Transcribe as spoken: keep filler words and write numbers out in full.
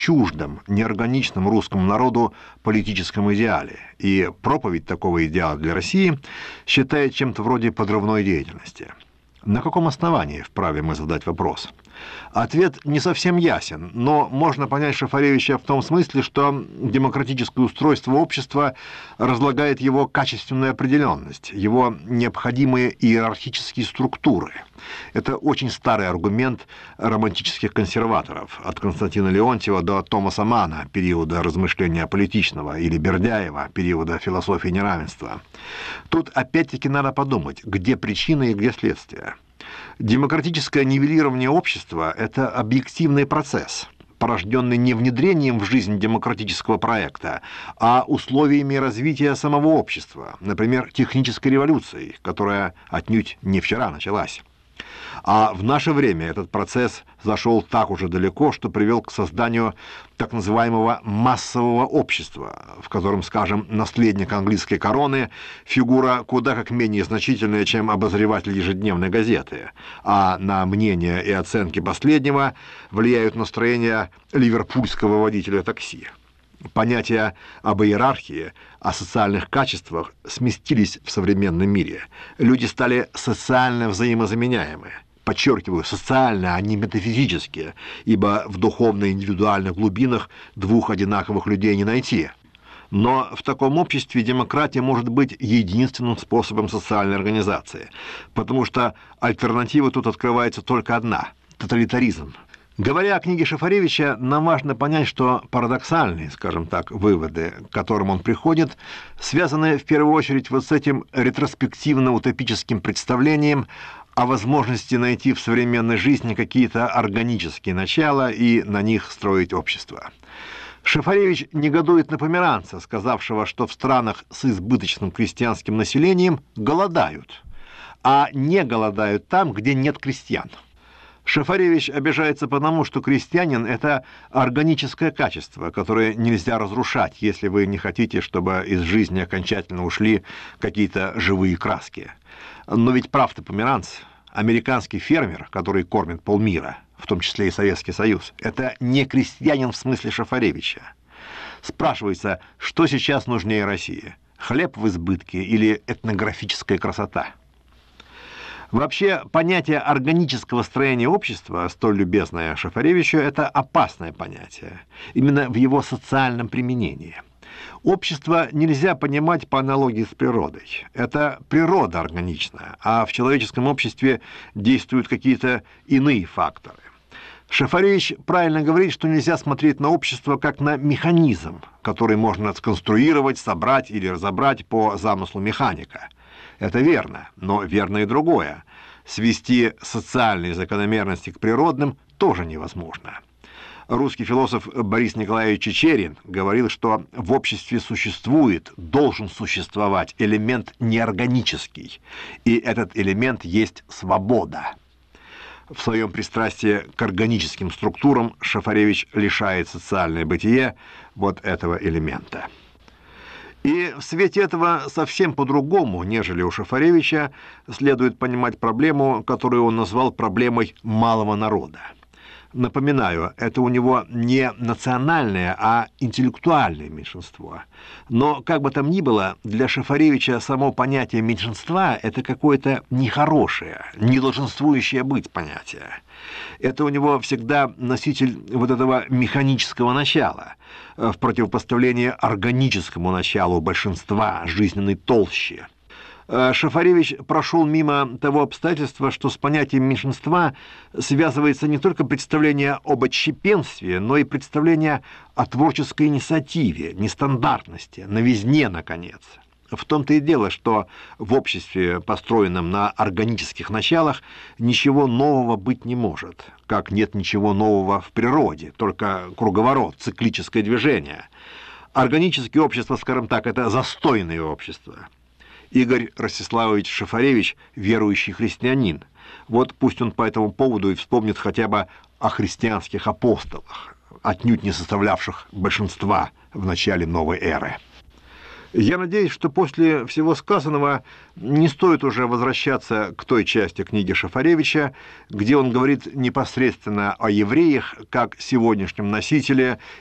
чуждом, неорганичном русскому народу политическом идеале, и проповедь такого идеала для России считает чем-то вроде подрывной деятельности. На каком основании вправе мы задать вопрос? Ответ не совсем ясен, но можно понять Шафаревича в том смысле, что демократическое устройство общества разлагает его качественную определенность, его необходимые иерархические структуры. Это очень старый аргумент романтических консерваторов, от Константина Леонтьева до Томаса Манна, периода размышления политичного, или Бердяева, периода философии неравенства. Тут опять-таки надо подумать, где причина и где следствие. Демократическое нивелирование общества – это объективный процесс, порожденный не внедрением в жизнь демократического проекта, а условиями развития самого общества, например, технической революцией, которая отнюдь не вчера началась. А в наше время этот процесс зашел так уже далеко, что привел к созданию так называемого массового общества, в котором, скажем, наследник английской короны – фигура куда как менее значительная, чем обозреватель ежедневной газеты, а на мнение и оценки последнего влияют настроения ливерпульского водителя такси. Понятия об иерархии, о социальных качествах сместились в современном мире. Люди стали социально взаимозаменяемы. Подчеркиваю, социально, а не метафизически, ибо в духовно-индивидуальных глубинах двух одинаковых людей не найти. Но в таком обществе демократия может быть единственным способом социальной организации, потому что альтернатива тут открывается только одна – тоталитаризм. Говоря о книге Шафаревича, нам важно понять, что парадоксальные, скажем так, выводы, к которым он приходит, связаны в первую очередь вот с этим ретроспективно-утопическим представлением о возможности найти в современной жизни какие-то органические начала и на них строить общество. Шафаревич негодует на померанца, сказавшего, что в странах с избыточным крестьянским населением голодают, а не голодают там, где нет крестьян. Шафаревич обижается потому, что крестьянин – это органическое качество, которое нельзя разрушать, если вы не хотите, чтобы из жизни окончательно ушли какие-то живые краски. Но ведь прав-то померанц, американский фермер, который кормит полмира, в том числе и Советский Союз, это не крестьянин в смысле Шафаревича. Спрашивается, что сейчас нужнее России – хлеб в избытке или этнографическая красота? Вообще, понятие органического строения общества, столь любезное Шафаревичу, это опасное понятие, именно в его социальном применении. Общество нельзя понимать по аналогии с природой. Это природа органичная, а в человеческом обществе действуют какие-то иные факторы. Шафаревич правильно говорит, что нельзя смотреть на общество как на механизм, который можно сконструировать, собрать или разобрать по замыслу механика. Это верно, но верно и другое. Свести социальные закономерности к природным тоже невозможно. Русский философ Борис Николаевич Чичерин говорил, что в обществе существует, должен существовать элемент неорганический, и этот элемент есть свобода. В своем пристрастии к органическим структурам Шафаревич лишает социальное бытие вот этого элемента. И в свете этого совсем по-другому, нежели у Шафаревича, следует понимать проблему, которую он назвал проблемой малого народа. Напоминаю, это у него не национальное, а интеллектуальное меньшинство. Но, как бы там ни было, для Шафаревича само понятие меньшинства – это какое-то нехорошее, не долженствующее быть понятие. Это у него всегда носитель вот этого механического начала, в противопоставлении органическому началу большинства, жизненной толщи. Шафаревич прошел мимо того обстоятельства, что с понятием меньшинства связывается не только представление об отщепенстве, но и представление о творческой инициативе, нестандартности, новизне, наконец. В том-то и дело, что в обществе, построенном на органических началах, ничего нового быть не может, как нет ничего нового в природе, только круговорот, циклическое движение. Органические общества, скажем так, это застойные общества. Игорь Ростиславович Шафаревич – верующий христианин. Вот пусть он по этому поводу и вспомнит хотя бы о христианских апостолах, отнюдь не составлявших большинства в начале новой эры. Я надеюсь, что после всего сказанного не стоит уже возвращаться к той части книги Шафаревича, где он говорит непосредственно о евреях как сегодняшнем носителе